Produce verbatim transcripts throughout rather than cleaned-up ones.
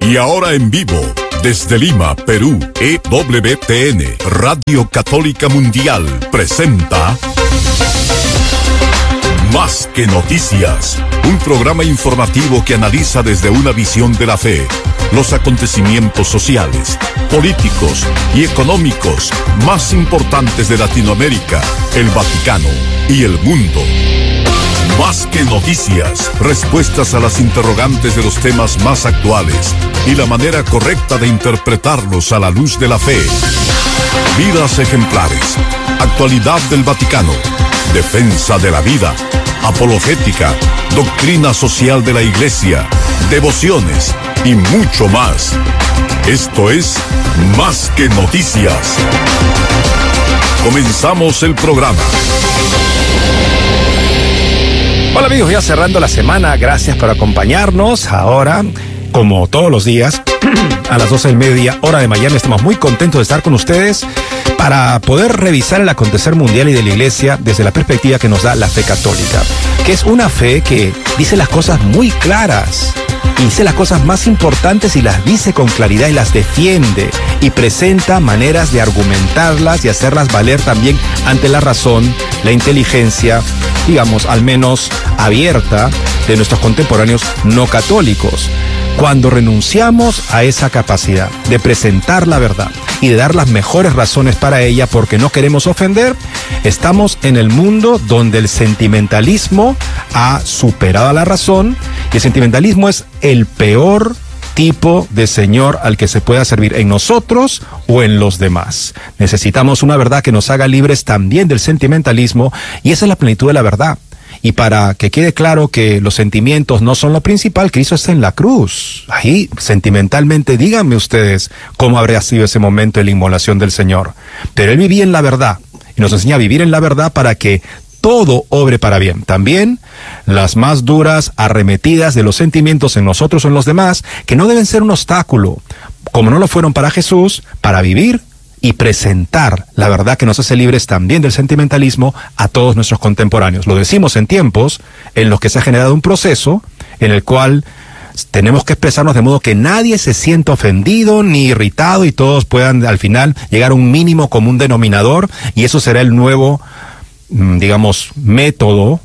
Y ahora en vivo, desde Lima, Perú, E W T N, Radio Católica Mundial, presenta Más que Noticias, un programa informativo que analiza desde una visión de la fe los acontecimientos sociales, políticos y económicos más importantes de Latinoamérica, el Vaticano y el mundo. Más que noticias, respuestas a las interrogantes de los temas más actuales y la manera correcta de interpretarlos a la luz de la fe. Vidas ejemplares, actualidad del Vaticano, defensa de la vida, apologética, doctrina social de la Iglesia, devociones y mucho más. Esto es Más que Noticias. Comenzamos el programa. Hola amigos, ya cerrando la semana, gracias por acompañarnos. Ahora, como todos los días, a las doce del mediodía, hora de Miami, estamos muy contentos de estar con ustedes para poder revisar el acontecer mundial y de la Iglesia desde la perspectiva que nos da la fe católica, que es una fe que dice las cosas muy claras, y dice las cosas más importantes y las dice con claridad y las defiende y presenta maneras de argumentarlas y hacerlas valer también ante la razón, la inteligencia, digamos, al menos abierta, de nuestros contemporáneos no católicos. Cuando renunciamos a esa capacidad de presentar la verdad y de dar las mejores razones para ella porque no queremos ofender, estamos en el mundo donde el sentimentalismo ha superado a la razón, y el sentimentalismo es el peor tipo de señor al que se pueda servir en nosotros o en los demás. Necesitamos una verdad que nos haga libres también del sentimentalismo, y esa es la plenitud de la verdad. Y para que quede claro que los sentimientos no son lo principal, Cristo está en la cruz. Ahí, sentimentalmente, díganme ustedes cómo habría sido ese momento de la inmolación del Señor. Pero Él vivía en la verdad, y nos enseña a vivir en la verdad para que todo obre para bien. También las más duras arremetidas de los sentimientos en nosotros o en los demás, que no deben ser un obstáculo, como no lo fueron para Jesús, para vivir y presentar la verdad que nos hace libres también del sentimentalismo a todos nuestros contemporáneos. Lo decimos en tiempos en los que se ha generado un proceso en el cual tenemos que expresarnos de modo que nadie se sienta ofendido ni irritado y todos puedan al final llegar a un mínimo común denominador, y eso será el nuevo, digamos, método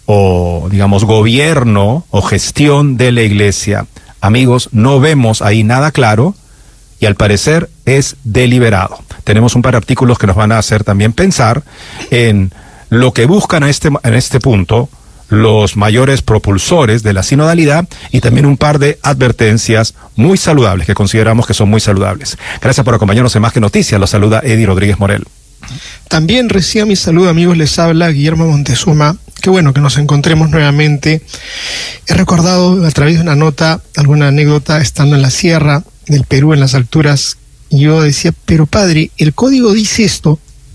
o, digamos, gobierno o gestión de la Iglesia. Amigos, no vemos ahí nada claro, y al parecer es deliberado. Tenemos un par de artículos que nos van a hacer también pensar en lo que buscan a este, en este punto los mayores propulsores de la sinodalidad, y también un par de advertencias muy saludables, que consideramos que son muy saludables. Gracias por acompañarnos en Más que Noticias. Los saluda Eddie Rodríguez Morel. También reciba mi saludo, amigos, les habla Guillermo Montezuma. Qué bueno que nos encontremos nuevamente. He recordado a través de una nota alguna anécdota estando en la sierra del Perú, en las alturas, y yo decía, pero padre, el código dice esto,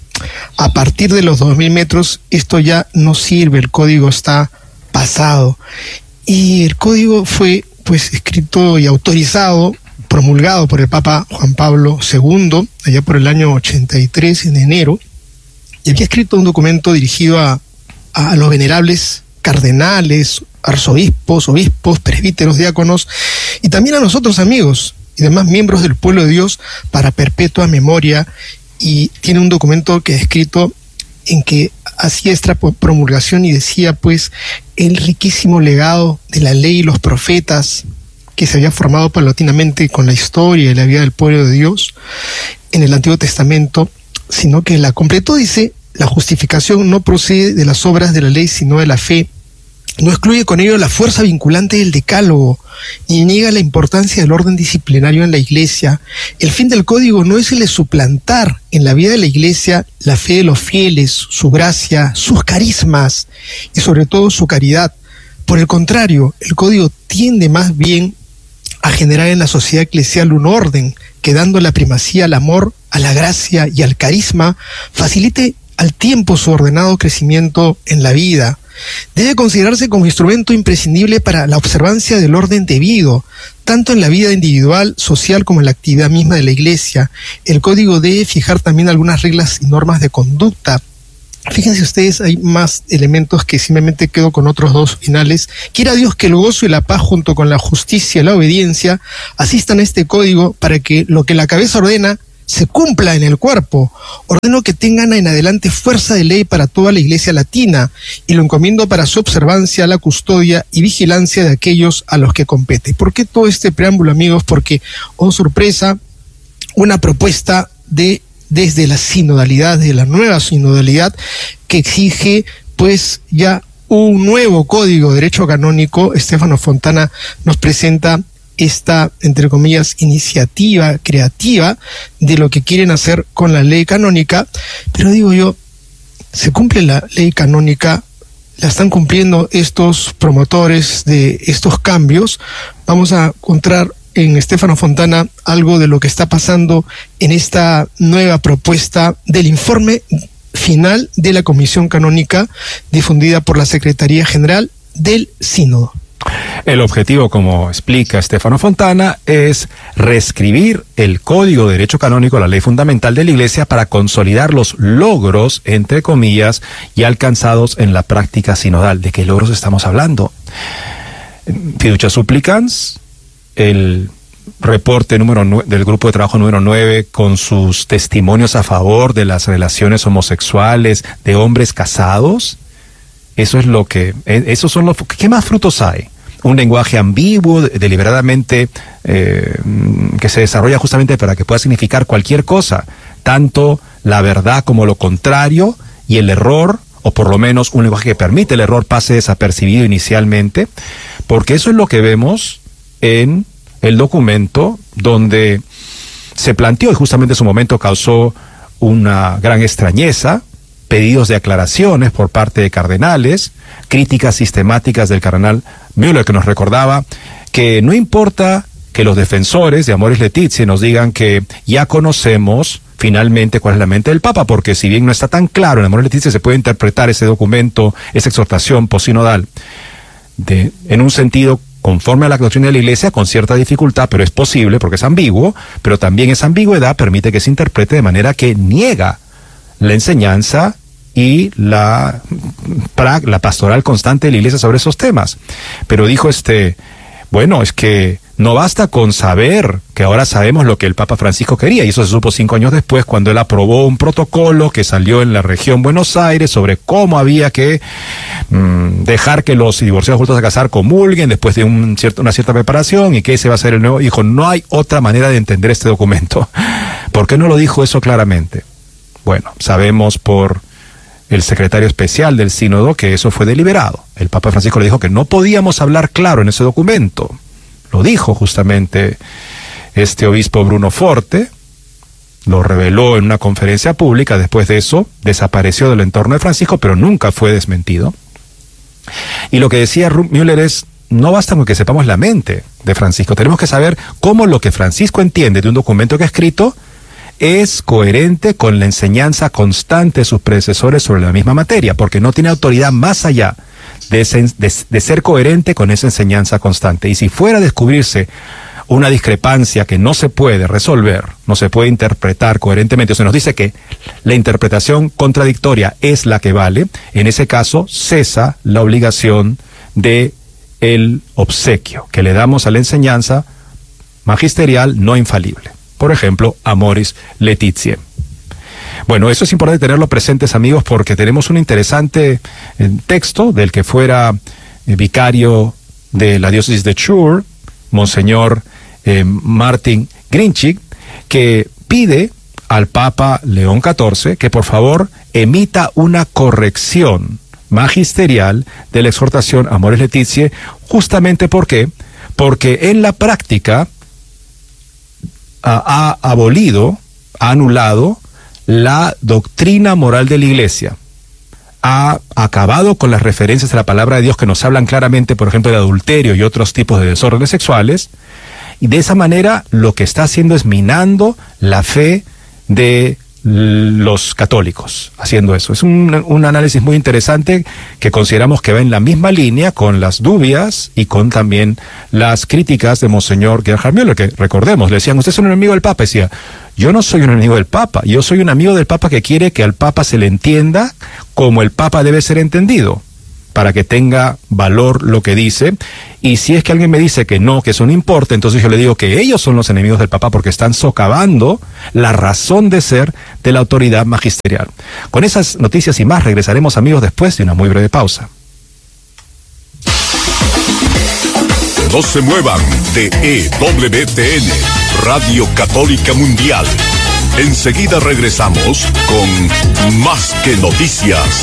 a partir de los dos mil metros esto ya no sirve, el código está pasado. Y el código fue pues escrito y autorizado, promulgado por el Papa Juan Pablo segundo, allá por el año ochenta y tres, en enero, y había escrito un documento dirigido a, a los venerables cardenales, arzobispos, obispos, presbíteros, diáconos, y también a nosotros, amigos y demás miembros del pueblo de Dios, para perpetua memoria. Y tiene un documento que he escrito en que hacía esta promulgación y decía pues el riquísimo legado de la ley y los profetas que se había formado paulatinamente con la historia y la vida del pueblo de Dios en el Antiguo Testamento, sino que la completó. Dice, la justificación no procede de las obras de la ley, sino de la fe. No excluye con ello la fuerza vinculante del decálogo, ni niega la importancia del orden disciplinario en la Iglesia. El fin del código no es el de suplantar en la vida de la Iglesia la fe de los fieles, su gracia, sus carismas y sobre todo su caridad. Por el contrario, el código tiende más bien a generar en la sociedad eclesial un orden que, dando la primacía al amor, a la gracia y al carisma, facilite al tiempo su ordenado crecimiento en la vida. Debe considerarse como instrumento imprescindible para la observancia del orden debido, tanto en la vida individual, social, como en la actividad misma de la Iglesia. El código debe fijar también algunas reglas y normas de conducta Fíjense ustedes, hay más elementos que simplemente quedo con otros dos finales. Quiera Dios que el gozo y la paz junto con la justicia y la obediencia asistan a este código para que lo que la cabeza ordena se cumpla en el cuerpo. Ordeno que tengan en adelante fuerza de ley para toda la Iglesia latina y lo encomiendo para su observancia, la custodia y vigilancia de aquellos a los que compete. ¿Por qué todo este preámbulo, amigos? Porque, oh sorpresa, una propuesta de desde la sinodalidad, de la nueva sinodalidad, que exige pues ya un nuevo código de derecho canónico. Stefano Fontana nos presenta esta, entre comillas, iniciativa creativa de lo que quieren hacer con la ley canónica, pero digo yo, se cumple la ley canónica, la están cumpliendo estos promotores de estos cambios. Vamos a encontrar en Stefano Fontana algo de lo que está pasando en esta nueva propuesta del informe final de la Comisión Canónica difundida por la Secretaría General del Sínodo. El objetivo, como explica Stefano Fontana, es reescribir el Código de Derecho Canónico, la ley fundamental de la Iglesia, para consolidar los logros, entre comillas, ya alcanzados en la práctica sinodal. ¿De qué logros estamos hablando? Fiducia Supplicans, el reporte número nueve, del grupo de trabajo número nueve, con sus testimonios a favor de las relaciones homosexuales de hombres casados. Eso es lo que, esos son los, ¿qué más frutos hay? Un lenguaje ambiguo, deliberadamente, eh, que se desarrolla justamente para que pueda significar cualquier cosa, tanto la verdad como lo contrario, y el error, o por lo menos un lenguaje que permite el error pase desapercibido inicialmente, porque eso es lo que vemos en el documento, donde se planteó, y justamente en su momento causó una gran extrañeza, pedidos de aclaraciones por parte de cardenales, críticas sistemáticas del cardenal Müller, que nos recordaba que no importa que los defensores de Amoris Laetitia nos digan que ya conocemos finalmente cuál es la mente del Papa, porque si bien no está tan claro en Amoris Laetitia, se puede interpretar ese documento, esa exhortación posinodal, de, en un sentido conforme a la doctrina de la Iglesia, con cierta dificultad, pero es posible porque es ambiguo, pero también esa ambigüedad permite que se interprete de manera que niega la enseñanza y la, la pastoral constante de la Iglesia sobre esos temas. Pero dijo este, bueno, es que no basta con saber que ahora sabemos lo que el Papa Francisco quería, y eso se supo cinco años después, cuando él aprobó un protocolo que salió en la región Buenos Aires sobre cómo había que mmm, dejar que los divorciados vueltos a casar comulguen después de un cierto, una cierta preparación, y que ese va a ser el nuevo. Dijo, no hay otra manera de entender este documento. ¿Por qué no lo dijo eso claramente? Bueno, sabemos por el secretario especial del sínodo que eso fue deliberado. El Papa Francisco le dijo que no podíamos hablar claro en ese documento. Lo dijo justamente este obispo Bruno Forte, lo reveló en una conferencia pública. Después de eso desapareció del entorno de Francisco, pero nunca fue desmentido. Y lo que decía Müller es, no basta con que sepamos la mente de Francisco, tenemos que saber cómo lo que Francisco entiende de un documento que ha escrito es coherente con la enseñanza constante de sus predecesores sobre la misma materia, porque no tiene autoridad más allá de, ese, de, de ser coherente con esa enseñanza constante. Y si fuera a descubrirse una discrepancia que no se puede resolver, no se puede interpretar coherentemente, o se nos dice que la interpretación contradictoria es la que vale, en ese caso cesa la obligación de el obsequio que le damos a la enseñanza magisterial no infalible. Por ejemplo, Amoris Laetitia. Bueno, eso es importante tenerlo presentes, amigos, porque tenemos un interesante eh, texto del que fuera eh, vicario de la diócesis de Chur, Monseñor eh, Martin Grinchig, que pide al Papa León catorce que por favor emita una corrección magisterial de la exhortación Amoris Laetitia, justamente ¿por qué? Porque en la práctica ha abolido, ha anulado la doctrina moral de la Iglesia, ha acabado con las referencias a la palabra de Dios que nos hablan claramente, por ejemplo, de adulterio y otros tipos de desórdenes sexuales, y de esa manera lo que está haciendo es minando la fe de los católicos haciendo eso. Es un, un análisis muy interesante que consideramos que va en la misma línea con las dubias y con también las críticas de Monseñor Gerhard Müller, que recordemos, le decían, usted es un enemigo del Papa. Decía, yo no soy un enemigo del Papa, yo soy un amigo del Papa que quiere que al Papa se le entienda como el Papa debe ser entendido, para que tenga valor lo que dice. Y si es que alguien me dice que no, que eso no importa, entonces yo le digo que ellos son los enemigos del Papa porque están socavando la razón de ser de la autoridad magisterial. Con esas noticias y más regresaremos, amigos, después de una muy breve pausa. No se muevan de E W T N, Radio Católica Mundial. Enseguida regresamos con Más que Noticias.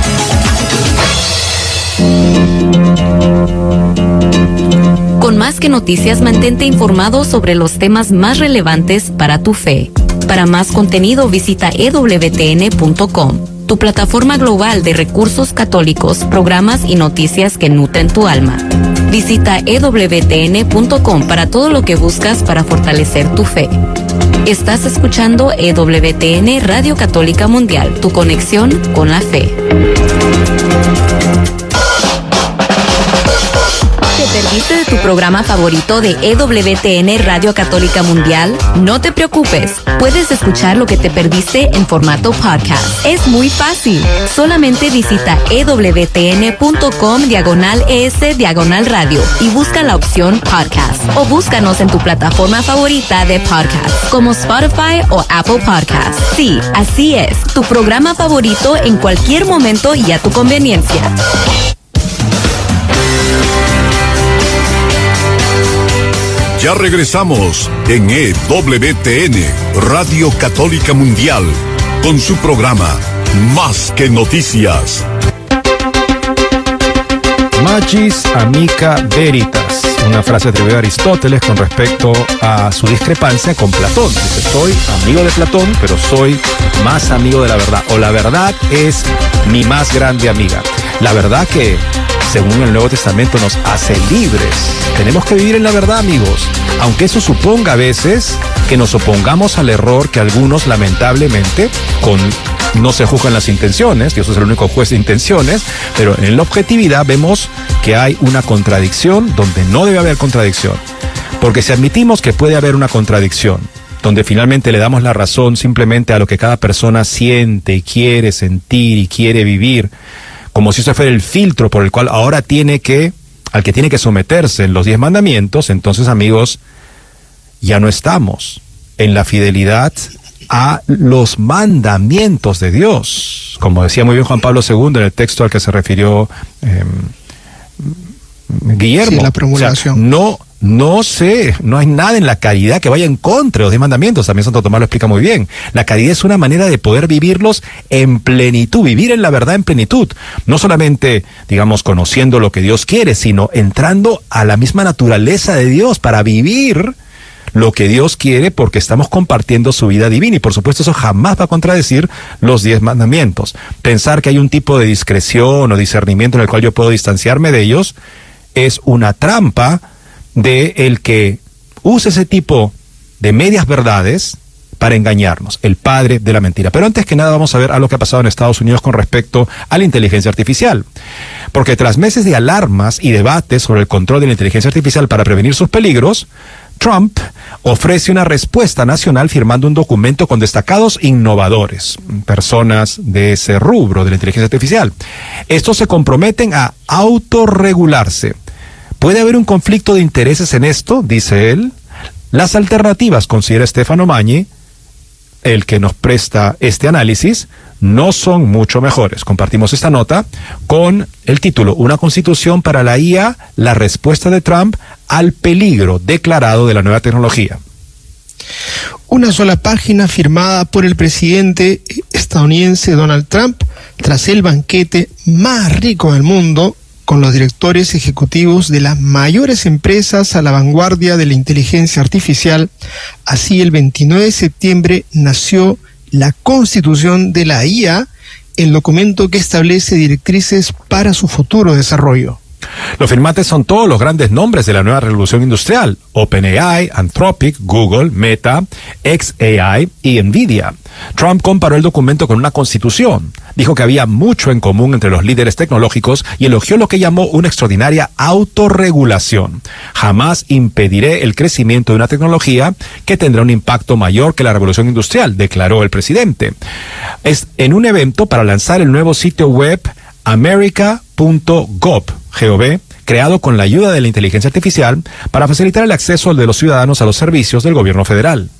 Con Más que Noticias, mantente informado sobre los temas más relevantes para tu fe. Para más contenido, visita e w t n punto com, tu plataforma global de recursos católicos, programas y noticias que nutren tu alma. Visita e w t n punto com para todo lo que buscas para fortalecer tu fe. Estás escuchando E W T N Radio Católica Mundial, tu conexión con la fe. ¿Te perdiste de tu programa favorito de E W T N Radio Católica Mundial? No te preocupes, puedes escuchar lo que te perdiste en formato podcast. Es muy fácil, solamente visita e w t n punto com diagonal es diagonal radio y busca la opción podcast, o búscanos en tu plataforma favorita de podcast como Spotify o Apple Podcasts. Sí, así es, tu programa favorito en cualquier momento y a tu conveniencia. Ya regresamos en E W T N, Radio Católica Mundial, con su programa Más que Noticias. Magis amica veritas, una frase atribuida a Aristóteles con respecto a su discrepancia con Platón. Dice, soy amigo de Platón, pero soy más amigo de la verdad, o la verdad es mi más grande amiga. La verdad que, según el Nuevo Testamento, nos hace libres. Tenemos que vivir en la verdad, amigos, aunque eso suponga a veces que nos opongamos al error que algunos, lamentablemente, con no se juzgan las intenciones, Dios es el único juez de intenciones, pero en la objetividad vemos que hay una contradicción donde no debe haber contradicción. Porque si admitimos que puede haber una contradicción, donde finalmente le damos la razón simplemente a lo que cada persona siente y quiere sentir y quiere vivir, como si eso fuera el filtro por el cual ahora tiene que, al que tiene que someterse en los diez mandamientos, entonces, amigos, ya no estamos en la fidelidad a los mandamientos de Dios. Como decía muy bien Juan Pablo segundo en el texto al que se refirió eh, Guillermo. Sí, la promulgación. O sea, no, no sé, no hay nada en la caridad que vaya en contra de los diez mandamientos. También Santo Tomás lo explica muy bien. La caridad es una manera de poder vivirlos en plenitud, vivir en la verdad en plenitud. No solamente, digamos, conociendo lo que Dios quiere, sino entrando a la misma naturaleza de Dios para vivir lo que Dios quiere, porque estamos compartiendo su vida divina, y por supuesto eso jamás va a contradecir los diez mandamientos. Pensar que hay un tipo de discreción o discernimiento en el cual yo puedo distanciarme de ellos es una trampa de el que use ese tipo de medias verdades para engañarnos, el padre de la mentira. Pero antes que nada vamos a ver a lo que ha pasado en Estados Unidos con respecto a la inteligencia artificial. Porque tras meses de alarmas y debates sobre el control de la inteligencia artificial para prevenir sus peligros, Trump ofrece una respuesta nacional firmando un documento con destacados innovadores, personas de ese rubro de la inteligencia artificial. Estos se comprometen a autorregularse. ¿Puede haber un conflicto de intereses en esto?, dice él. Las alternativas, considera Stefano Magni, el que nos presta este análisis, no son mucho mejores. Compartimos esta nota con el título: Una constitución para la I A, la respuesta de Trump al peligro declarado de la nueva tecnología. Una sola página firmada por el presidente estadounidense Donald Trump tras el banquete más rico del mundo, con los directores ejecutivos de las mayores empresas a la vanguardia de la inteligencia artificial. Así, el veintinueve de septiembre nació la Constitución de la I A, el documento que establece directrices para su futuro desarrollo. Los firmantes son todos los grandes nombres de la nueva revolución industrial: OpenAI, Anthropic, Google, Meta, xAI y Nvidia. Trump comparó el documento con una constitución. Dijo que había mucho en común entre los líderes tecnológicos y elogió lo que llamó una extraordinaria autorregulación. Jamás impediré el crecimiento de una tecnología que tendrá un impacto mayor que la revolución industrial, declaró el presidente. Es en un evento para lanzar el nuevo sitio web america punto gov, creado con la ayuda de la inteligencia artificial para facilitar el acceso de los ciudadanos a los servicios del gobierno federal.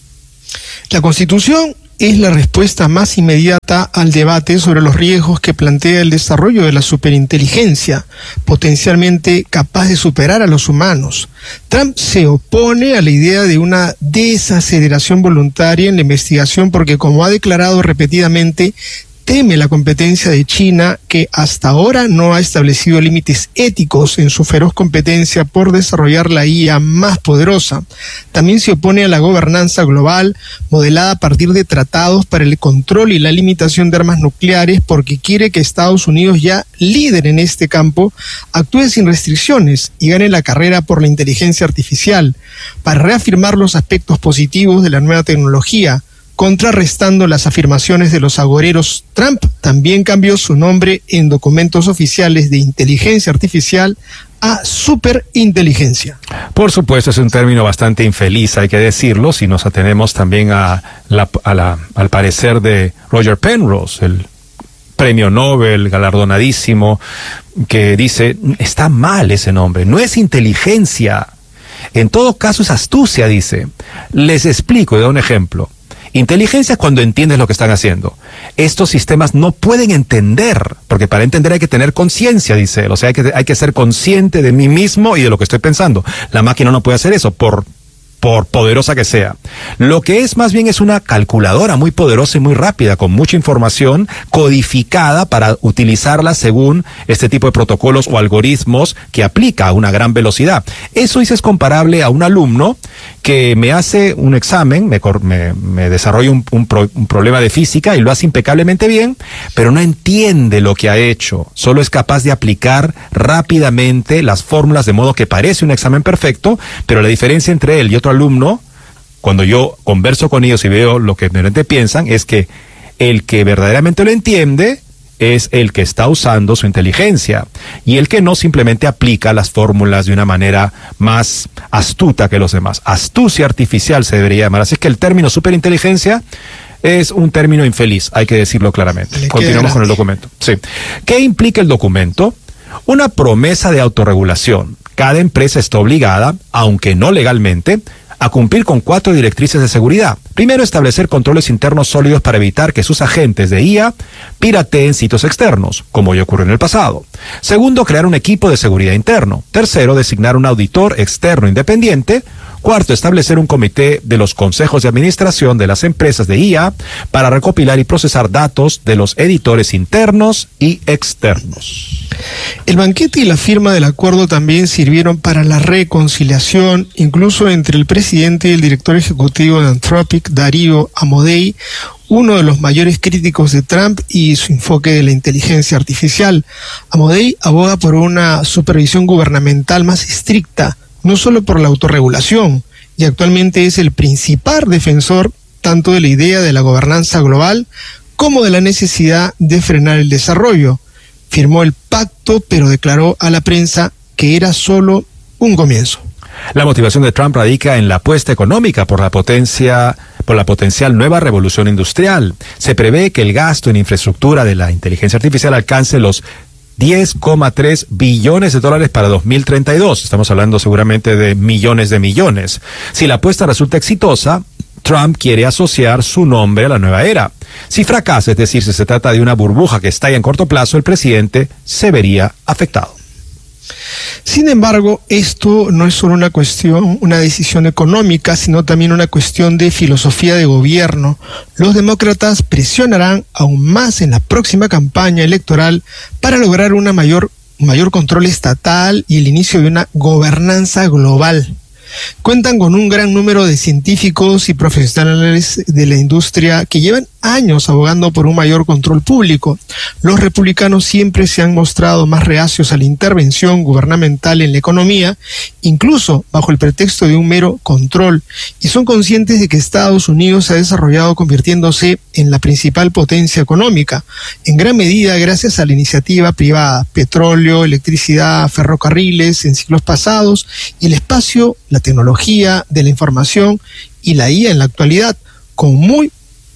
La Constitución es la respuesta más inmediata al debate sobre los riesgos que plantea el desarrollo de la superinteligencia, potencialmente capaz de superar a los humanos. Trump se opone a la idea de una desaceleración voluntaria en la investigación porque, como ha declarado repetidamente, teme la competencia de China, que hasta ahora no ha establecido límites éticos en su feroz competencia por desarrollar la I A más poderosa. También se opone a la gobernanza global modelada a partir de tratados para el control y la limitación de armas nucleares, porque quiere que Estados Unidos, ya líder en este campo, actúe sin restricciones y gane la carrera por la inteligencia artificial, para reafirmar los aspectos positivos de la nueva tecnología. Contrarrestando las afirmaciones de los agoreros, Trump también cambió su nombre en documentos oficiales de inteligencia artificial a superinteligencia. Por supuesto, es un término bastante infeliz, hay que decirlo, si nos atenemos también a la, a la, al parecer de Roger Penrose, el premio Nobel galardonadísimo, que dice, está mal ese nombre, no es inteligencia, en todo caso es astucia, dice. Les explico y doy un ejemplo. Inteligencia es cuando entiendes lo que están haciendo. Estos sistemas no pueden entender, porque para entender hay que tener conciencia, dice él. O sea, hay que, hay que ser consciente de mí mismo y de lo que estoy pensando. La máquina no puede hacer eso, por, por poderosa que sea. Lo que es más bien es una calculadora muy poderosa y muy rápida, con mucha información codificada para utilizarla según este tipo de protocolos o algoritmos que aplica a una gran velocidad. Eso es comparable a un alumno que me hace un examen, me, me, me desarrolla un, un, pro, un problema de física y lo hace impecablemente bien, pero no entiende lo que ha hecho. Solo es capaz de aplicar rápidamente las fórmulas de modo que parece un examen perfecto, pero la diferencia entre él y otro alumno, cuando yo converso con ellos y veo lo que realmente piensan, es que el que verdaderamente lo entiende es el que está usando su inteligencia, y el que no simplemente aplica las fórmulas de una manera más astuta que los demás. Astucia artificial se debería llamar. Así es que el término superinteligencia es un término infeliz, hay que decirlo claramente. Continuamos con el documento. Sí. ¿Qué implica el documento? Una promesa de autorregulación. Cada empresa está obligada, aunque no legalmente, a cumplir con cuatro directrices de seguridad. Primero, establecer controles internos sólidos para evitar que sus agentes de I A pirateen sitios externos, como ya ocurrió en el pasado. Segundo, crear un equipo de seguridad interno. Tercero, designar un auditor externo independiente. Cuarto, establecer un comité de los consejos de administración de las empresas de I A para recopilar y procesar datos de los editores internos y externos. El banquete y la firma del acuerdo también sirvieron para la reconciliación, incluso entre el presidente y el director ejecutivo de Anthropic, Darío Amodei, uno de los mayores críticos de Trump y su enfoque de la inteligencia artificial. Amodei aboga por una supervisión gubernamental más estricta, no solo por la autorregulación, y actualmente es el principal defensor tanto de la idea de la gobernanza global como de la necesidad de frenar el desarrollo. Firmó el pacto, pero declaró a la prensa que era solo un comienzo. La motivación de Trump radica en la apuesta económica por la potencia, por la potencial nueva revolución industrial. Se prevé que el gasto en infraestructura de la inteligencia artificial alcance los diez coma tres billones de dólares para dos mil treinta y dos. Estamos hablando seguramente de millones de millones. Si la apuesta resulta exitosa, Trump quiere asociar su nombre a la nueva era. Si fracasa, es decir, si se trata de una burbuja que estalla en corto plazo, el presidente se vería afectado. Sin embargo, esto no es solo una cuestión, una decisión económica, sino también una cuestión de filosofía de gobierno. Los demócratas presionarán aún más en la próxima campaña electoral para lograr una mayor, mayor control estatal y el inicio de una gobernanza global. Cuentan con un gran número de científicos y profesionales de la industria que llevan años abogando por un mayor control público. Los republicanos siempre se han mostrado más reacios a la intervención gubernamental en la economía, incluso bajo el pretexto de un mero control, y son conscientes de que Estados Unidos se ha desarrollado convirtiéndose en la principal potencia económica, en gran medida gracias a la iniciativa privada, petróleo, electricidad, ferrocarriles en siglos pasados, y el espacio, la tecnología de la información y la I A en la actualidad, con muy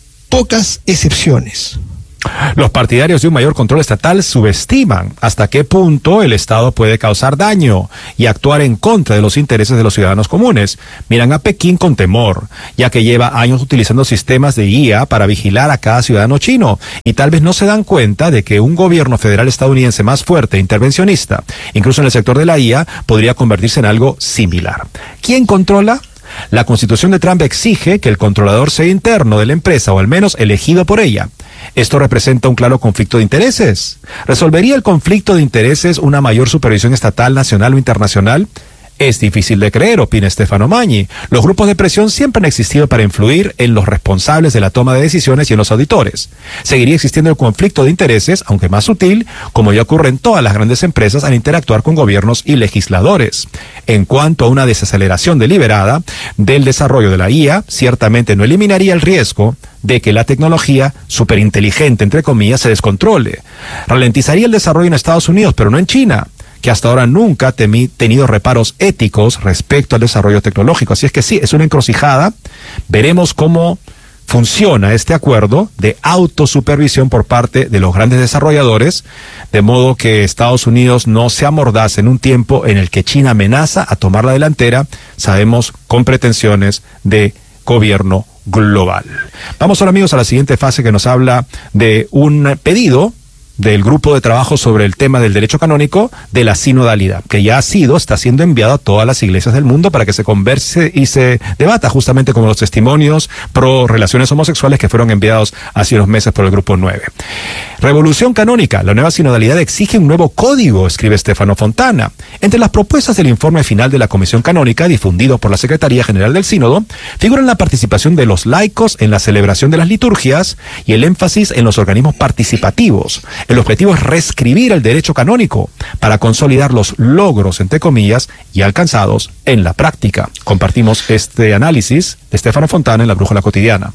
pocas excepciones. Los partidarios de un mayor control estatal subestiman hasta qué punto el Estado puede causar daño y actuar en contra de los intereses de los ciudadanos comunes. Miran a Pekín con temor, ya que lleva años utilizando sistemas de I A para vigilar a cada ciudadano chino, y tal vez no se dan cuenta de que un gobierno federal estadounidense más fuerte e intervencionista, incluso en el sector de la I A, podría convertirse en algo similar. ¿Quién controla? La Constitución de Trump exige que el controlador sea interno de la empresa o al menos elegido por ella. Esto representa un claro conflicto de intereses. ¿Resolvería el conflicto de intereses una mayor supervisión estatal, nacional o internacional? Es difícil de creer, opina Stefano Magni. Los grupos de presión siempre han existido para influir en los responsables de la toma de decisiones y en los auditores. Seguiría existiendo el conflicto de intereses, aunque más sutil, como ya ocurre en todas las grandes empresas al interactuar con gobiernos y legisladores. En cuanto a una desaceleración deliberada del desarrollo de la I A, ciertamente no eliminaría el riesgo de que la tecnología superinteligente, entre comillas, se descontrole. Ralentizaría el desarrollo en Estados Unidos, pero no en China, que hasta ahora nunca ha tenido reparos éticos respecto al desarrollo tecnológico. Así es que sí, es una encrucijada. Veremos cómo funciona este acuerdo de autosupervisión por parte de los grandes desarrolladores, de modo que Estados Unidos no se amordace en un tiempo en el que China amenaza a tomar la delantera, sabemos, con pretensiones de gobierno global. Vamos ahora, amigos, a la siguiente fase, que nos habla de un pedido del grupo de trabajo sobre el tema del derecho canónico de la sinodalidad, que ya ha sido, está siendo enviado a todas las iglesias del mundo para que se converse y se debata, justamente como los testimonios pro relaciones homosexuales que fueron enviados hace unos meses por el grupo nueve. Revolución canónica, la nueva sinodalidad exige un nuevo código, escribe Stefano Fontana. Entre las propuestas del informe final de la Comisión Canónica, difundido por la Secretaría General del Sínodo, figuran la participación de los laicos en la celebración de las liturgias y el énfasis en los organismos participativos. El objetivo es reescribir el derecho canónico para consolidar los logros, entre comillas, y alcanzados en la práctica. Compartimos este análisis de Stefano Fontana en la Brújula Cotidiana.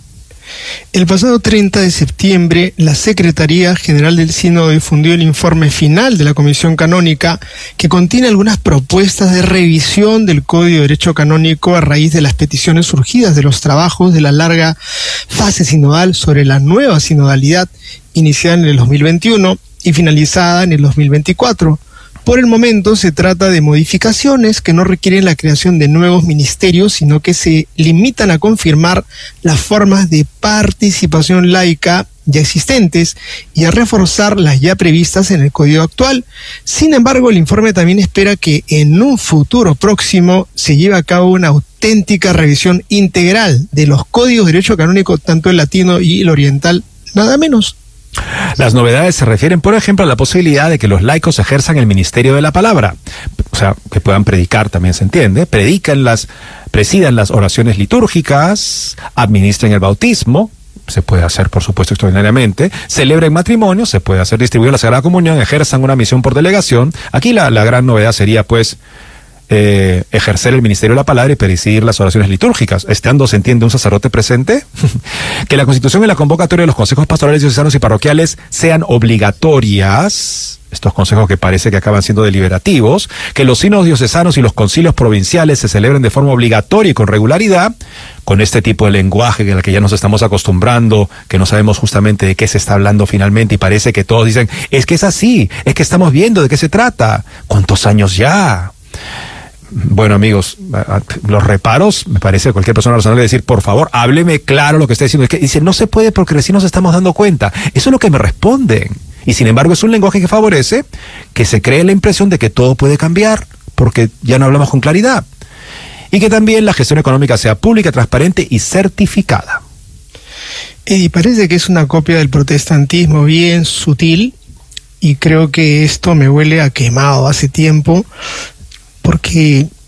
El pasado treinta de septiembre, la Secretaría General del Sínodo difundió el informe final de la Comisión Canónica, que contiene algunas propuestas de revisión del Código de Derecho Canónico a raíz de las peticiones surgidas de los trabajos de la larga fase sinodal sobre la nueva sinodalidad, iniciada en el dos mil veintiuno y finalizada en el dos mil veinticuatro. Por el momento se trata de modificaciones que no requieren la creación de nuevos ministerios, sino que se limitan a confirmar las formas de participación laica ya existentes y a reforzar las ya previstas en el código actual. Sin embargo, el informe también espera que en un futuro próximo se lleve a cabo una auténtica revisión integral de los códigos de derecho canónico, tanto el latino y el oriental, nada menos. Las novedades se refieren, por ejemplo, a la posibilidad de que los laicos ejerzan el ministerio de la palabra, o sea, que puedan predicar, también se entiende, predican las, presidan las oraciones litúrgicas, administren el bautismo, se puede hacer, por supuesto, extraordinariamente, celebren matrimonio, se puede hacer distribuir la Sagrada Comunión, ejerzan una misión por delegación. Aquí la, la gran novedad sería, pues, Eh, ejercer el ministerio de la palabra y presidir las oraciones litúrgicas, estando, se entiende, un sacerdote presente. Que la Constitución y la convocatoria de los consejos pastorales diocesanos y parroquiales sean obligatorias, estos consejos que parece que acaban siendo deliberativos, que los sínodos diocesanos y los concilios provinciales se celebren de forma obligatoria y con regularidad, con este tipo de lenguaje en el que ya nos estamos acostumbrando, que no sabemos justamente de qué se está hablando finalmente y parece que todos dicen, es que es así, es que estamos viendo de qué se trata. ¿Cuántos años ya? Bueno, amigos, los reparos, me parece, cualquier persona razonable decir, por favor, hábleme claro lo que está diciendo. Es que dice, no se puede porque recién nos estamos dando cuenta. Eso es lo que me responden. Y sin embargo es un lenguaje que favorece que se cree la impresión de que todo puede cambiar porque ya no hablamos con claridad. Y que también la gestión económica sea pública, transparente y certificada. Y parece que es una copia del protestantismo bien sutil, y creo que esto me huele a quemado hace tiempo, porque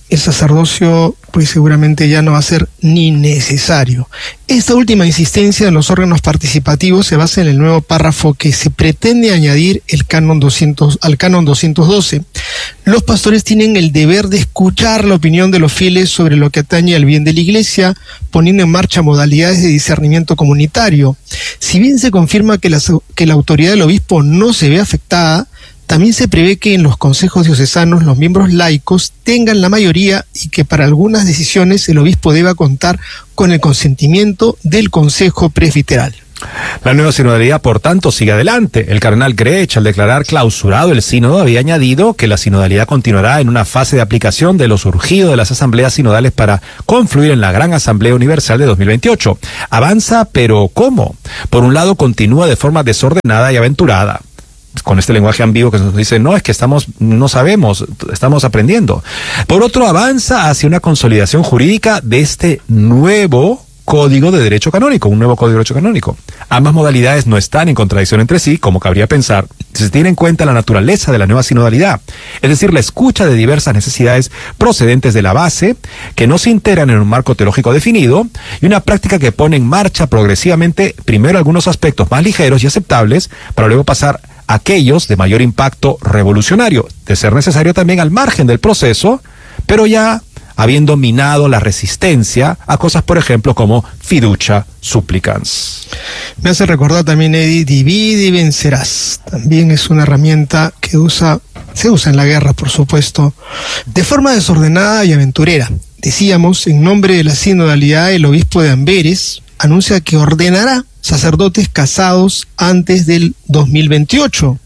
el sacerdocio pues seguramente ya no va a ser ni necesario. Esta última insistencia en los órganos participativos se basa en el nuevo párrafo que se pretende añadir el canon doscientos, al canon doscientos doce. Los pastores tienen el deber de escuchar la opinión de los fieles sobre lo que atañe al bien de la Iglesia, poniendo en marcha modalidades de discernimiento comunitario. Si bien se confirma que la, que la autoridad del obispo no se ve afectada, también se prevé que en los consejos diocesanos los miembros laicos tengan la mayoría y que para algunas decisiones el obispo deba contar con el consentimiento del consejo presbiteral. La nueva sinodalidad, por tanto, sigue adelante. El cardenal Grech, al declarar clausurado el sínodo, había añadido que la sinodalidad continuará en una fase de aplicación de lo surgido de las asambleas sinodales para confluir en la Gran Asamblea Universal de dos mil veintiocho. Avanza, pero ¿cómo? Por un lado, continúa de forma desordenada y aventurada, con este lenguaje ambiguo que nos dice, no, es que estamos, no sabemos, estamos aprendiendo. Por otro, avanza hacia una consolidación jurídica de este nuevo Código de Derecho Canónico, un nuevo Código de Derecho Canónico. Ambas modalidades no están en contradicción entre sí, como cabría pensar, si se tiene en cuenta la naturaleza de la nueva sinodalidad, es decir, la escucha de diversas necesidades procedentes de la base, que no se integran en un marco teológico definido, y una práctica que pone en marcha progresivamente primero algunos aspectos más ligeros y aceptables, para luego pasar aquellos de mayor impacto revolucionario, de ser necesario también al margen del proceso, pero ya habiendo minado la resistencia a cosas, por ejemplo, como fiducia supplicans. Me hace recordar también, Eddie, divide y vencerás. También es una herramienta que usa, se usa en la guerra, por supuesto, de forma desordenada y aventurera. Decíamos, en nombre de la sinodalidad, el obispo de Amberes anuncia que ordenará sacerdotes casados antes del dos mil veintiocho.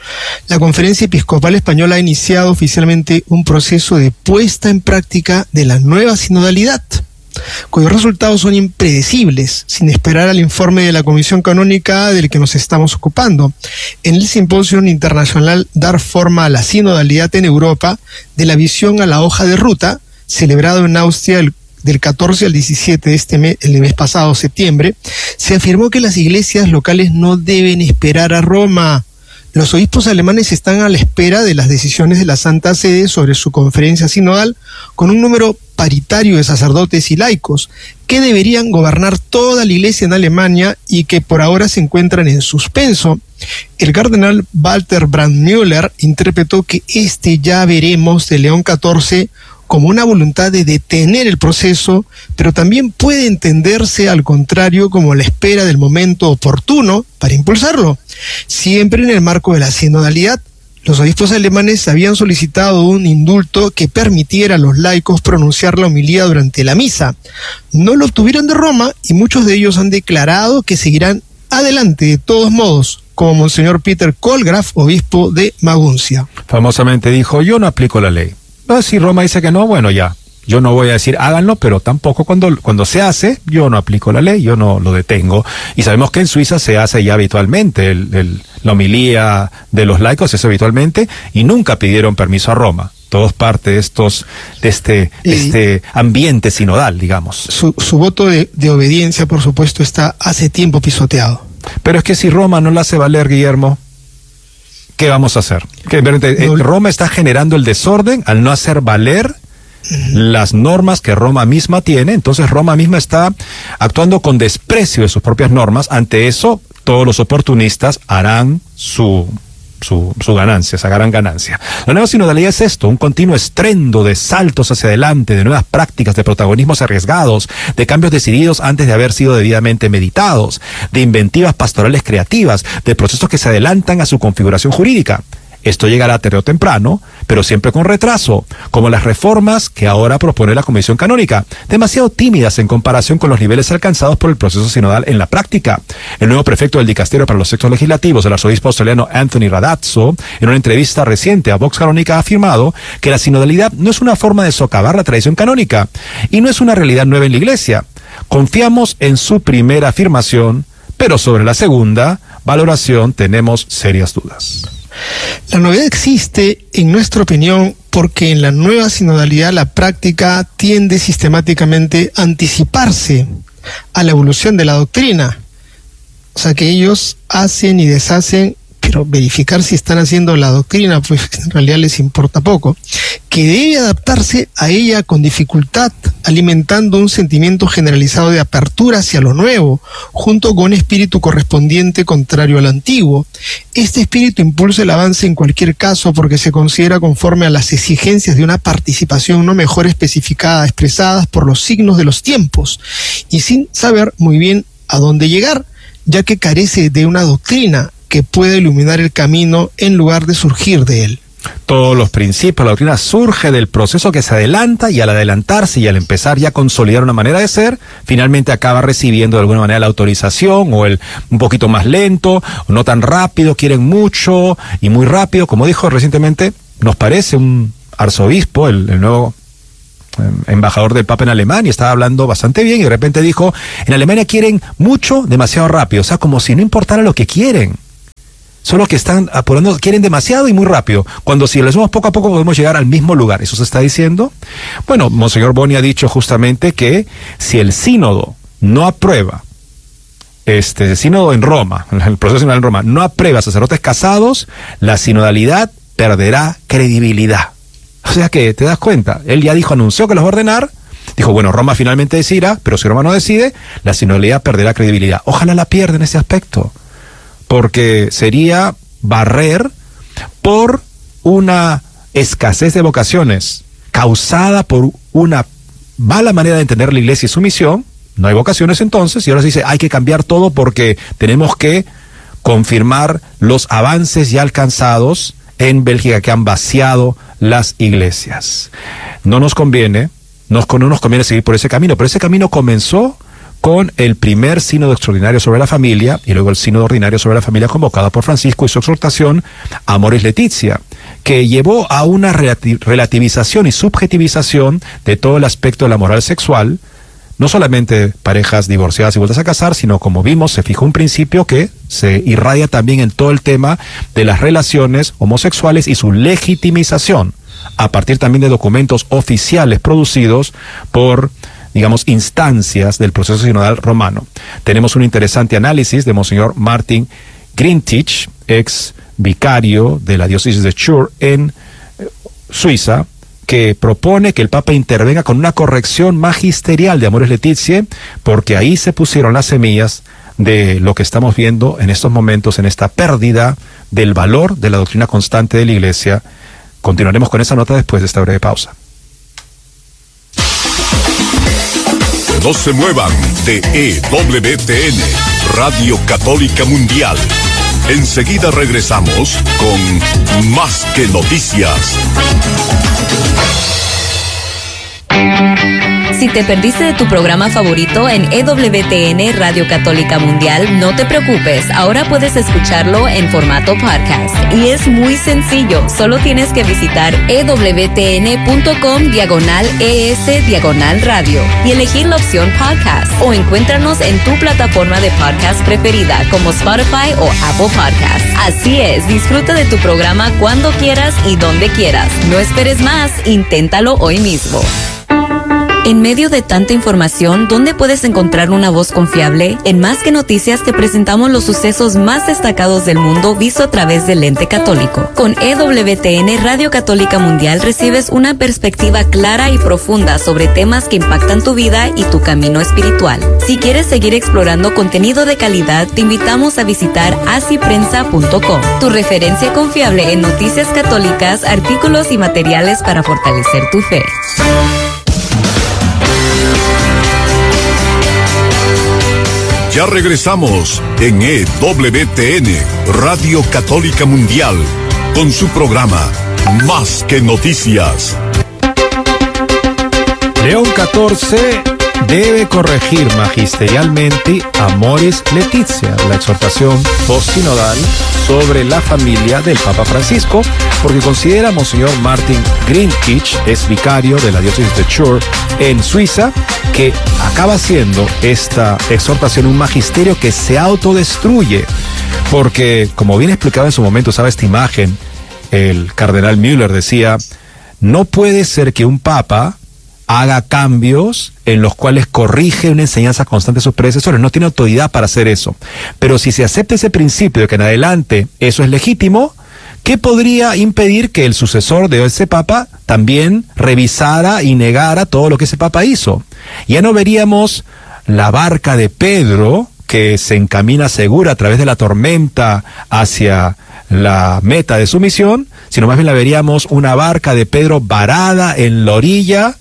La Conferencia Episcopal Española ha iniciado oficialmente un proceso de puesta en práctica de la nueva sinodalidad, cuyos resultados son impredecibles, sin esperar al informe de la Comisión Canónica del que nos estamos ocupando. En el Simposio Internacional Dar Forma a la Sinodalidad en Europa, de la visión a la hoja de ruta, celebrado en Austria el del catorce al diecisiete de este mes, el mes pasado, septiembre, se afirmó que las iglesias locales no deben esperar a Roma. Los obispos alemanes están a la espera de las decisiones de la Santa Sede sobre su conferencia sinodal, con un número paritario de sacerdotes y laicos, que deberían gobernar toda la iglesia en Alemania y que por ahora se encuentran en suspenso. El cardenal Walter Brandmüller interpretó que este ya veremos de León catorce como una voluntad de detener el proceso, pero también puede entenderse al contrario como la espera del momento oportuno para impulsarlo. Siempre en el marco de la sinodalidad, los obispos alemanes habían solicitado un indulto que permitiera a los laicos pronunciar la homilía durante la misa. No lo obtuvieron de Roma y muchos de ellos han declarado que seguirán adelante de todos modos, como Monseñor Peter Kolgraf, obispo de Maguncia. Famosamente dijo, yo no aplico la ley. Ah, si Roma dice que no, bueno, ya, yo no voy a decir háganlo, pero tampoco cuando, cuando se hace, yo no aplico la ley, yo no lo detengo. Y sabemos que en Suiza se hace ya habitualmente, el, el, la homilía de los laicos se hace habitualmente, y nunca pidieron permiso a Roma. Todos parte de estos, de este, de este ambiente sinodal, digamos. Su, su voto de, de obediencia, por supuesto, está hace tiempo pisoteado. Pero es que si Roma no la hace valer, Guillermo, ¿qué vamos a hacer? Que Roma está generando el desorden al no hacer valer las normas que Roma misma tiene. Entonces Roma misma está actuando con desprecio de sus propias normas. Ante eso, todos los oportunistas harán su... Su, su ganancia, sacarán ganancia. La nueva sinodalidad es esto, un continuo estrendo de saltos hacia adelante, de nuevas prácticas, de protagonismos arriesgados, de cambios decididos antes de haber sido debidamente meditados, de inventivas pastorales creativas, de procesos que se adelantan a su configuración jurídica. Esto llegará tarde o temprano, pero siempre con retraso, como las reformas que ahora propone la Comisión Canónica, demasiado tímidas en comparación con los niveles alcanzados por el proceso sinodal en la práctica. El nuevo prefecto del Dicasterio para los Textos Legislativos, el arzobispo australiano Anthony Radazzo, en una entrevista reciente a Vox Canónica, ha afirmado que la sinodalidad no es una forma de socavar la tradición canónica y no es una realidad nueva en la Iglesia. Confiamos en su primera afirmación, pero sobre la segunda valoración tenemos serias dudas. La novedad existe, en nuestra opinión, porque en la nueva sinodalidad la práctica tiende sistemáticamente a anticiparse a la evolución de la doctrina. O sea que ellos hacen y deshacen pero verificar si están haciendo la doctrina, pues en realidad les importa poco, que debe adaptarse a ella con dificultad, alimentando un sentimiento generalizado de apertura hacia lo nuevo, junto con un espíritu correspondiente contrario al antiguo. Este espíritu impulsa el avance en cualquier caso porque se considera conforme a las exigencias de una participación no mejor especificada, expresadas por los signos de los tiempos, y sin saber muy bien a dónde llegar, ya que carece de una doctrina que pueda iluminar el camino en lugar de surgir de él. Todos los principios, la doctrina surge del proceso que se adelanta, y al adelantarse y al empezar ya a consolidar una manera de ser, finalmente acaba recibiendo de alguna manera la autorización, o el un poquito más lento, o no tan rápido, quieren mucho y muy rápido. Como dijo recientemente, nos parece un arzobispo, el, el nuevo embajador del Papa en Alemania, estaba hablando bastante bien y de repente dijo, en Alemania quieren mucho, demasiado rápido, o sea, como si no importara lo que quieren. Solo que están apurando, quieren demasiado y muy rápido, cuando si lo hacemos poco a poco podemos llegar al mismo lugar. ¿Eso se está diciendo? Bueno, Monseñor Boni ha dicho justamente que si el sínodo no aprueba, este el sínodo en Roma, el proceso sinodal en Roma, no aprueba sacerdotes casados, la sinodalidad perderá credibilidad. O sea que, ¿te das cuenta? Él ya dijo, anunció que los va a ordenar, dijo, bueno, Roma finalmente decidirá, pero si Roma no decide, la sinodalidad perderá credibilidad. Ojalá la pierda en ese aspecto, porque sería barrer por una escasez de vocaciones causada por una mala manera de entender la iglesia y su misión. No hay vocaciones entonces, y ahora se dice, hay que cambiar todo porque tenemos que confirmar los avances ya alcanzados en Bélgica, que han vaciado las iglesias. No nos conviene, no nos conviene seguir por ese camino, pero ese camino comenzó con el primer sínodo extraordinario sobre la familia y luego el sínodo ordinario sobre la familia convocado por Francisco y su exhortación Amoris Laetitia, que llevó a una relativización y subjetivización de todo el aspecto de la moral sexual, no solamente parejas divorciadas y vueltas a casar, sino, como vimos, se fijó un principio que se irradia también en todo el tema de las relaciones homosexuales y su legitimización, a partir también de documentos oficiales producidos por, digamos, instancias del proceso sinodal romano. Tenemos un interesante análisis de Monseñor Martin Grintich, ex vicario de la diócesis de Chur en Suiza, que propone que el Papa intervenga con una corrección magisterial de Amoris Laetitia, porque ahí se pusieron las semillas de lo que estamos viendo en estos momentos, en esta pérdida del valor de la doctrina constante de la Iglesia. Continuaremos con esa nota después de esta breve pausa. No se muevan de E W T N, Radio Católica Mundial. Enseguida regresamos con Más que Noticias. Si te perdiste de tu programa favorito en E W T N Radio Católica Mundial, no te preocupes, ahora puedes escucharlo en formato podcast. Y es muy sencillo, solo tienes que visitar ewtn.com diagonal ES diagonal radio y elegir la opción podcast, o encuéntranos en tu plataforma de podcast preferida como Spotify o Apple Podcasts. Así es, disfruta de tu programa cuando quieras y donde quieras. No esperes más, inténtalo hoy mismo. En medio de tanta información, ¿dónde puedes encontrar una voz confiable? En Más que Noticias te presentamos los sucesos más destacados del mundo visto a través del lente católico. Con E W T N Radio Católica Mundial recibes una perspectiva clara y profunda sobre temas que impactan tu vida y tu camino espiritual. Si quieres seguir explorando contenido de calidad, te invitamos a visitar así prensa punto com, tu referencia confiable en noticias católicas, artículos y materiales para fortalecer tu fe. Ya regresamos en E W T N, Radio Católica Mundial, con su programa Más que Noticias. León catorce debe corregir magisterialmente Amoris Laetitia, la exhortación postsinodal sobre la familia del Papa Francisco, porque considera Monseñor Martin Grintich, es vicario de la diócesis de Chur en Suiza, que acaba siendo esta exhortación un magisterio que se autodestruye, porque, como bien explicaba en su momento, usaba esta imagen, el cardenal Müller decía, no puede ser que un papa haga cambios en los cuales corrige una enseñanza constante de sus predecesores. No tiene autoridad para hacer eso. Pero si se acepta ese principio de que en adelante eso es legítimo, ¿qué podría impedir que el sucesor de ese papa también revisara y negara todo lo que ese papa hizo? Ya no veríamos la barca de Pedro que se encamina segura a través de la tormenta hacia la meta de su misión, sino más bien la veríamos una barca de Pedro varada en la orilla,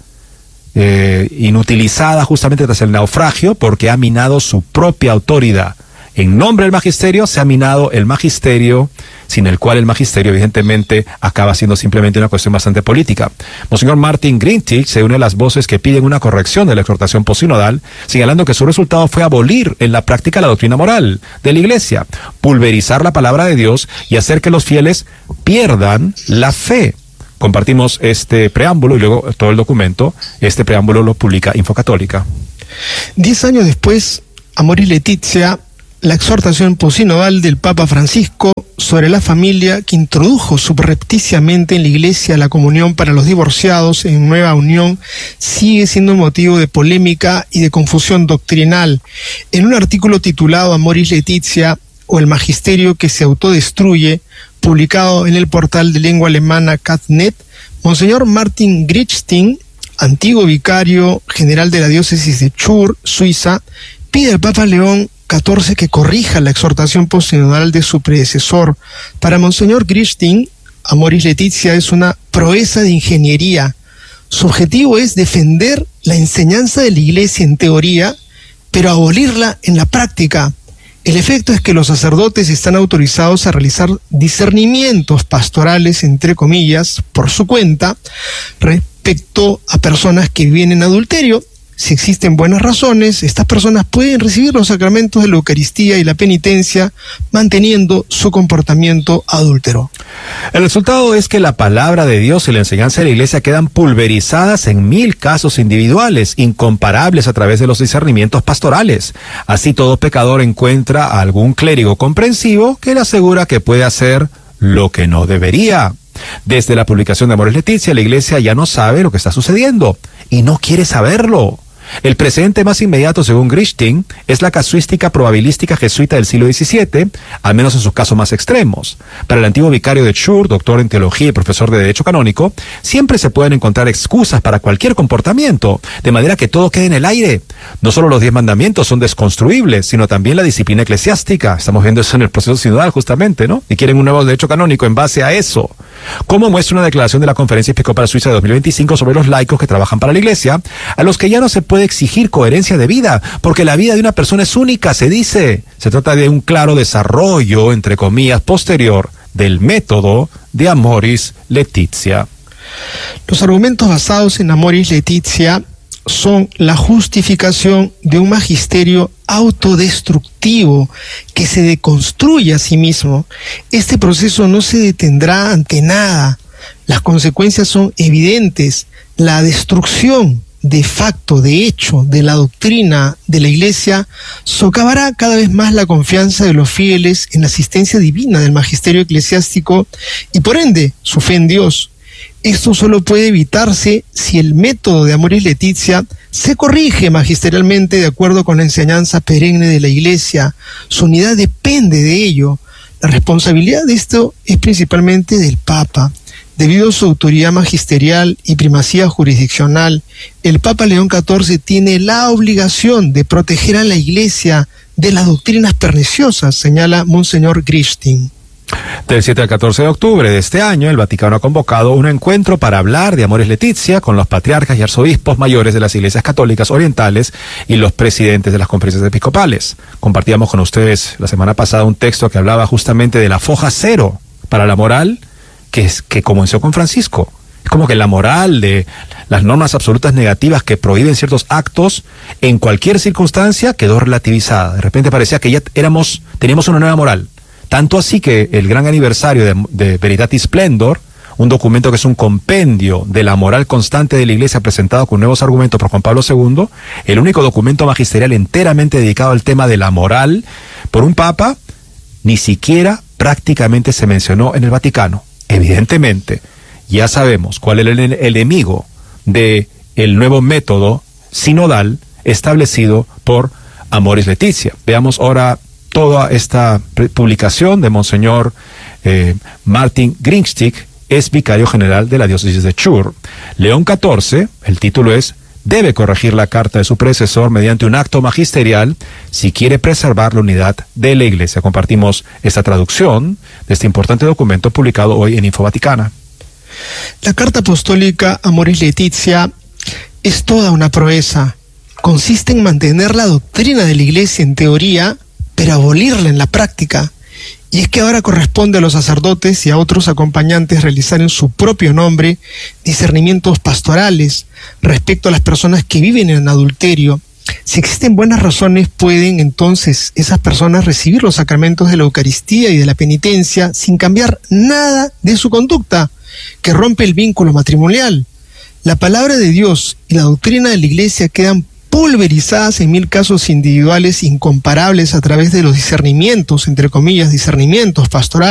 eh, inutilizada justamente tras el naufragio, porque ha minado su propia autoridad. En nombre del magisterio se ha minado el magisterio, sin el cual el magisterio evidentemente acaba siendo simplemente una cuestión bastante política. Monseñor Martin Grintig se une a las voces que piden una corrección de la exhortación posinodal, señalando que su resultado fue abolir en la práctica la doctrina moral de la Iglesia, pulverizar la palabra de Dios y hacer que los fieles pierdan la fe. Compartimos este preámbulo y luego todo el documento. Este preámbulo lo publica Infocatólica. Diez años después, Amoris Laetitia, la exhortación posinodal del Papa Francisco sobre la familia, que introdujo subrepticiamente en la Iglesia la comunión para los divorciados en nueva unión, sigue siendo motivo de polémica y de confusión doctrinal. En un artículo titulado Amoris Laetitia o el magisterio que se autodestruye, publicado en el portal de lengua alemana Catnet, Monseñor Martin Grintig, antiguo vicario general de la diócesis de Chur, Suiza, pide al Papa León catorce que corrija la exhortación posinodal de su predecesor. Para Monseñor Grintig, Amoris Laetitia es una proeza de ingeniería. Su objetivo es defender la enseñanza de la Iglesia en teoría, pero abolirla en la práctica. El efecto es que los sacerdotes están autorizados a realizar discernimientos pastorales, entre comillas, por su cuenta, respecto a personas que viven en adulterio. Si existen buenas razones, estas personas pueden recibir los sacramentos de la Eucaristía y la penitencia, manteniendo su comportamiento adúltero. El resultado es que la palabra de Dios y la enseñanza de la Iglesia quedan pulverizadas en mil casos individuales, incomparables a través de los discernimientos pastorales. Así todo pecador encuentra a algún clérigo comprensivo que le asegura que puede hacer lo que no debería. Desde la publicación de Amoris Laetitia, la Iglesia ya no sabe lo que está sucediendo y no quiere saberlo. El precedente más inmediato, según Grintig, es la casuística probabilística jesuita del siglo diecisiete, al menos en sus casos más extremos. Para el antiguo vicario de Chur, doctor en teología y profesor de derecho canónico, siempre se pueden encontrar excusas para cualquier comportamiento, de manera que todo quede en el aire. No solo los diez mandamientos son desconstruibles, sino también la disciplina eclesiástica. Estamos viendo eso en el proceso sinodal justamente, ¿no? Y quieren un nuevo derecho canónico en base a eso. Como muestra una declaración de la Conferencia Episcopal Suiza de dos mil veinticinco sobre los laicos que trabajan para la Iglesia, a los que ya no se puede exigir coherencia de vida, porque la vida de una persona es única, se dice. Se trata de un claro desarrollo, entre comillas, posterior del método de Amoris Laetitia. Los argumentos basados en Amoris Laetitia son la justificación de un magisterio autodestructivo que se deconstruye a sí mismo. Este proceso no se detendrá ante nada. Las consecuencias son evidentes. La destrucción de facto, de hecho, de la doctrina de la Iglesia socavará cada vez más la confianza de los fieles en la asistencia divina del magisterio eclesiástico y por ende su fe en Dios. Esto solo puede evitarse si el método de Amoris Laetitia se corrige magisterialmente de acuerdo con la enseñanza perenne de la Iglesia. Su unidad depende de ello. La responsabilidad de esto es principalmente del Papa. Debido a su autoridad magisterial y primacía jurisdiccional, el Papa León catorce tiene la obligación de proteger a la Iglesia de las doctrinas perniciosas, señala Monseñor Grintig. Del siete al catorce de octubre de este año, el Vaticano ha convocado un encuentro para hablar de Amoris Laetitia con los patriarcas y arzobispos mayores de las iglesias católicas orientales y los presidentes de las conferencias episcopales. Compartíamos con ustedes la semana pasada un texto que hablaba justamente de la foja cero para la moral, que es que comenzó con Francisco. Es como que la moral de las normas absolutas negativas que prohíben ciertos actos en cualquier circunstancia quedó relativizada. De repente parecía que ya éramos, teníamos una nueva moral. Tanto así que el gran aniversario de, de Veritatis Splendor, un documento que es un compendio de la moral constante de la Iglesia presentado con nuevos argumentos por Juan Pablo segundo, el único documento magisterial enteramente dedicado al tema de la moral por un papa, ni siquiera prácticamente se mencionó en el Vaticano. Evidentemente, ya sabemos cuál es el, el enemigo de el nuevo método sinodal establecido por Amoris Laetitia. Veamos ahora toda esta publicación de Monseñor eh, Martin Gringstick, es vicario general de la diócesis de Chur. León catorce, el título es: debe corregir la carta de su predecesor mediante un acto magisterial si quiere preservar la unidad de la Iglesia. Compartimos esta traducción de este importante documento publicado hoy en Info Vaticana. La carta apostólica Amoris Laetitia es toda una proeza. Consiste en mantener la doctrina de la Iglesia en teoría, pero abolirla en la práctica. Y es que ahora corresponde a los sacerdotes y a otros acompañantes realizar en su propio nombre discernimientos pastorales respecto a las personas que viven en adulterio. Si existen buenas razones, pueden entonces esas personas recibir los sacramentos de la Eucaristía y de la penitencia sin cambiar nada de su conducta, que rompe el vínculo matrimonial. La palabra de Dios y la doctrina de la Iglesia quedan pulverizadas en mil casos individuales incomparables a través de los discernimientos, entre comillas, discernimientos pastorales